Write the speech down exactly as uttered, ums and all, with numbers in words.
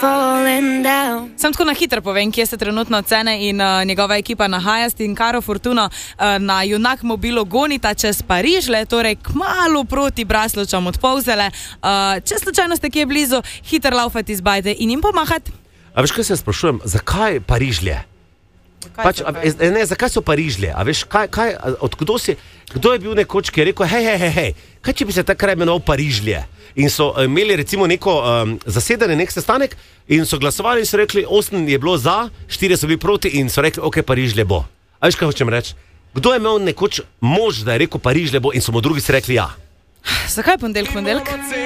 Sam tako na hitro povem, kje se trenutno Cene in uh, njegova ekipa nahaja. In Caro Fortuno uh, na Junak mobilu gonita čez Parižle, torej kmalu proti Braslovčam od Polzele. Uh, če slučajno ste kje blizu, hitro laufati izbajte in jim pomahati. A veš, kaj se sprašujem, zakaj Parižlje? Pač, a, ne, zakaj so Parižlje? A veš, kaj, kaj, od kdo si, kdo je bil nekoč, ki je rekel, hej, hej, hej, hej, kaj če bi se takrat imenoval Parižlje? In so imeli recimo neko um, zasedanje, nek sestanek in so glasovali in so rekli, osem je bilo za, štiri so bili proti in so rekli, ok, Parižlje bo. A veš, kaj hočem reči? Kdo je imel nekoč mož, da je rekel Parižlje bo in so mu drugi si rekli ja? Zakaj ponedeljek, ponedeljek?